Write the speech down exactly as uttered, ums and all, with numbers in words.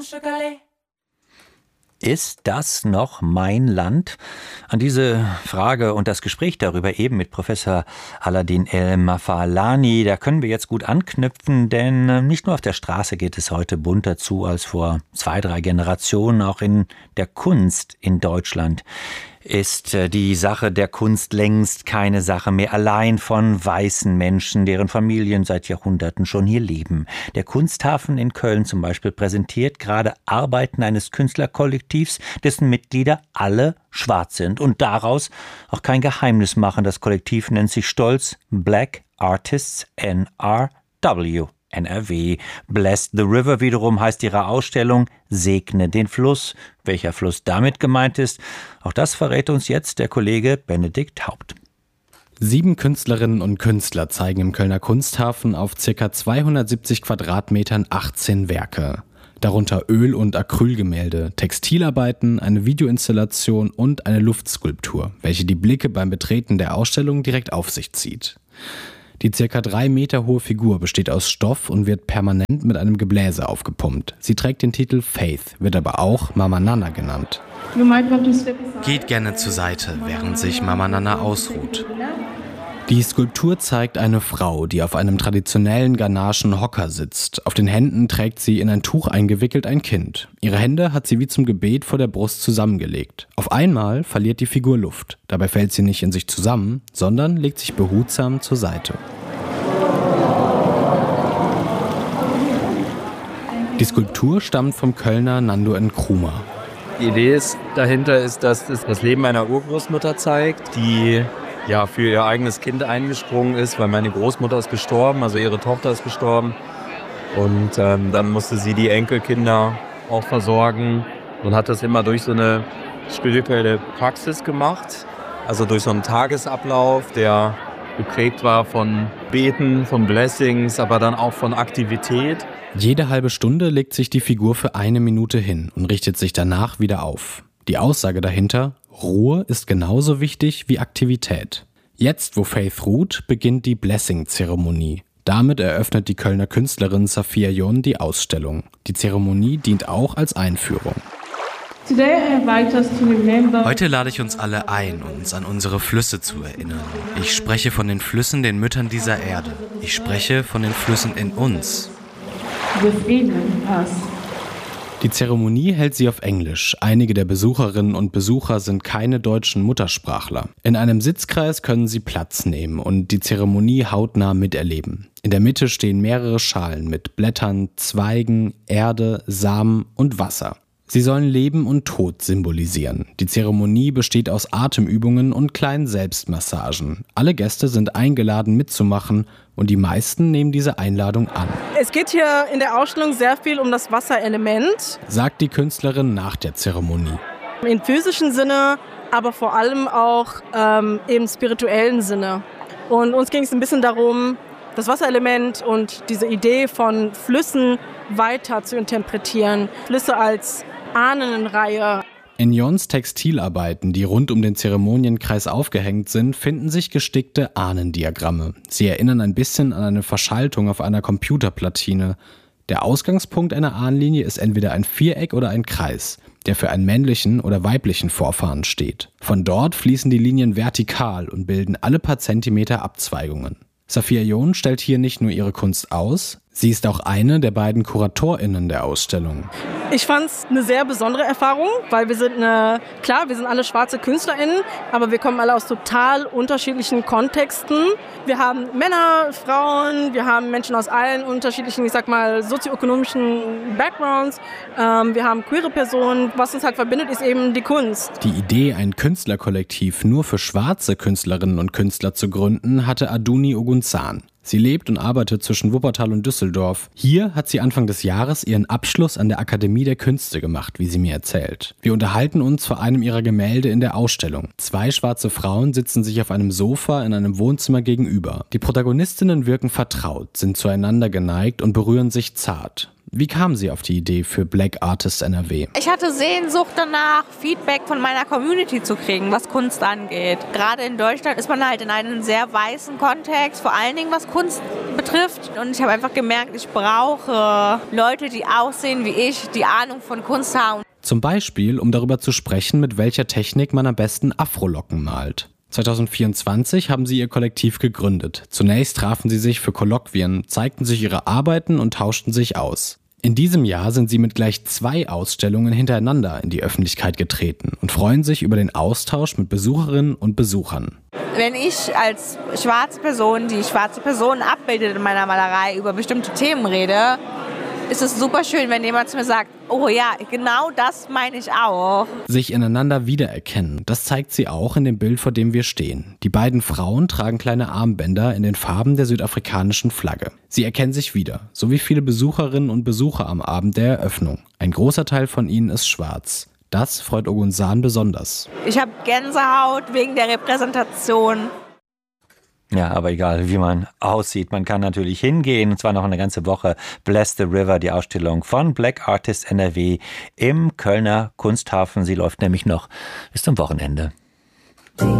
Ist das noch mein Land? An diese Frage und das Gespräch darüber eben mit Professor Aladin El-Mafalani, da können wir jetzt gut anknüpfen, denn nicht nur auf der Straße geht es heute bunter zu als vor zwei, drei Generationen, auch in der Kunst in Deutschland ist die Sache der Kunst längst keine Sache mehr allein von weißen Menschen, deren Familien seit Jahrhunderten schon hier leben. Der Kunsthafen in Köln zum Beispiel präsentiert gerade Arbeiten eines Künstlerkollektivs, dessen Mitglieder alle schwarz sind und daraus auch kein Geheimnis machen. Das Kollektiv nennt sich stolz Black Artists N R W. N R W. Bless the River wiederum heißt ihre Ausstellung Segne den Fluss. Welcher Fluss damit gemeint ist, auch das verrät uns jetzt der Kollege Benedikt Haupt. Sieben Künstlerinnen und Künstler zeigen im Kölner Kunsthafen auf ca. zweihundertsiebzig Quadratmetern achtzehn Werke. Darunter Öl- und Acrylgemälde, Textilarbeiten, eine Videoinstallation und eine Luftskulptur, welche die Blicke beim Betreten der Ausstellung direkt auf sich zieht. Die circa drei Meter hohe Figur besteht aus Stoff und wird permanent mit einem Gebläse aufgepumpt. Sie trägt den Titel Faith, wird aber auch Mama Nana genannt. Geht gerne zur Seite, während sich Mama Nana ausruht. Die Skulptur zeigt eine Frau, die auf einem traditionellen ghanaischen Hocker sitzt. Auf den Händen trägt sie in ein Tuch eingewickelt ein Kind. Ihre Hände hat sie wie zum Gebet vor der Brust zusammengelegt. Auf einmal verliert die Figur Luft. Dabei fällt sie nicht in sich zusammen, sondern legt sich behutsam zur Seite. Die Skulptur stammt vom Kölner Nando Nkrumah. Die Idee ist, dahinter ist, dass es das Leben meiner Urgroßmutter zeigt, die ja für ihr eigenes Kind eingesprungen ist, weil meine Großmutter ist gestorben, also ihre Tochter ist gestorben. Und ähm, dann musste sie die Enkelkinder auch versorgen und hat das immer durch so eine spirituelle Praxis gemacht. Also durch so einen Tagesablauf, der geprägt war von Beten, von Blessings, aber dann auch von Aktivität. Jede halbe Stunde legt sich die Figur für eine Minute hin und richtet sich danach wieder auf. Die Aussage dahinter: Ruhe ist genauso wichtig wie Aktivität. Jetzt, wo Faith ruht, beginnt die Blessing-Zeremonie. Damit eröffnet die Kölner Künstlerin Safia Yon die Ausstellung. Die Zeremonie dient auch als Einführung. Heute lade ich uns alle ein, uns an unsere Flüsse zu erinnern. Ich spreche von den Flüssen, den Müttern dieser Erde. Ich spreche von den Flüssen in uns. Die Zeremonie hält sie auf Englisch. Einige der Besucherinnen und Besucher sind keine deutschen Muttersprachler. In einem Sitzkreis können sie Platz nehmen und die Zeremonie hautnah miterleben. In der Mitte stehen mehrere Schalen mit Blättern, Zweigen, Erde, Samen und Wasser. Sie sollen Leben und Tod symbolisieren. Die Zeremonie besteht aus Atemübungen und kleinen Selbstmassagen. Alle Gäste sind eingeladen mitzumachen und die meisten nehmen diese Einladung an. Es geht hier in der Ausstellung sehr viel um das Wasserelement, sagt die Künstlerin nach der Zeremonie. Im physischen Sinne, aber vor allem auch ähm, im spirituellen Sinne. Und uns ging es ein bisschen darum, das Wasserelement und diese Idee von Flüssen weiter zu interpretieren. Flüsse als Ahnenreihe. In Jons Textilarbeiten, die rund um den Zeremonienkreis aufgehängt sind, finden sich gestickte Ahnendiagramme. Sie erinnern ein bisschen an eine Verschaltung auf einer Computerplatine. Der Ausgangspunkt einer Ahnenlinie ist entweder ein Viereck oder ein Kreis, der für einen männlichen oder weiblichen Vorfahren steht. Von dort fließen die Linien vertikal und bilden alle paar Zentimeter Abzweigungen. Safia Yon stellt hier nicht nur ihre Kunst aus, sie ist auch eine der beiden KuratorInnen der Ausstellung. Ich fand es eine sehr besondere Erfahrung, weil wir sind eine, klar, wir sind alle schwarze KünstlerInnen, aber wir kommen alle aus total unterschiedlichen Kontexten. Wir haben Männer, Frauen, wir haben Menschen aus allen unterschiedlichen, ich sag mal, sozioökonomischen Backgrounds. Ähm, wir haben queere Personen. Was uns halt verbindet, ist eben die Kunst. Die Idee, ein Künstlerkollektiv nur für schwarze Künstlerinnen und Künstler zu gründen, hatte Aduni Ogunzan. Sie lebt und arbeitet zwischen Wuppertal und Düsseldorf. Hier hat sie Anfang des Jahres ihren Abschluss an der Akademie der Künste gemacht, wie sie mir erzählt. Wir unterhalten uns vor einem ihrer Gemälde in der Ausstellung. Zwei schwarze Frauen sitzen sich auf einem Sofa in einem Wohnzimmer gegenüber. Die Protagonistinnen wirken vertraut, sind zueinander geneigt und berühren sich zart. Wie kam sie auf die Idee für Black Artists N R W? Ich hatte Sehnsucht danach, Feedback von meiner Community zu kriegen, was Kunst angeht. Gerade in Deutschland ist man halt in einem sehr weißen Kontext, vor allen Dingen was Kunst betrifft. Und ich habe einfach gemerkt, ich brauche Leute, die aussehen wie ich, die Ahnung von Kunst haben. Zum Beispiel, um darüber zu sprechen, mit welcher Technik man am besten Afrolocken malt. zwanzig vierundzwanzig haben sie ihr Kollektiv gegründet. Zunächst trafen sie sich für Kolloquien, zeigten sich ihre Arbeiten und tauschten sich aus. In diesem Jahr sind sie mit gleich zwei Ausstellungen hintereinander in die Öffentlichkeit getreten und freuen sich über den Austausch mit Besucherinnen und Besuchern. Wenn ich als schwarze Person, die schwarze Personen abbildet in meiner Malerei, über bestimmte Themen rede, ist es super schön, wenn jemand zu mir sagt, oh ja, genau das meine ich auch. Sich ineinander wiedererkennen, das zeigt sie auch in dem Bild, vor dem wir stehen. Die beiden Frauen tragen kleine Armbänder in den Farben der südafrikanischen Flagge. Sie erkennen sich wieder, so wie viele Besucherinnen und Besucher am Abend der Eröffnung. Ein großer Teil von ihnen ist schwarz. Das freut Ogunsan besonders. Ich habe Gänsehaut wegen der Repräsentation. Ja, aber egal, wie man aussieht, man kann natürlich hingehen, und zwar noch eine ganze Woche. Bless the River, die Ausstellung von Black Artists N R W im Kölner Kunsthafen. Sie läuft nämlich noch bis zum Wochenende.